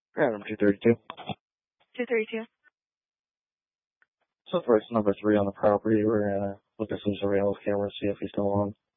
Item 232. 232. So first, number 3 on the property, we're going to look at some surveillance cameras, see if he's still on.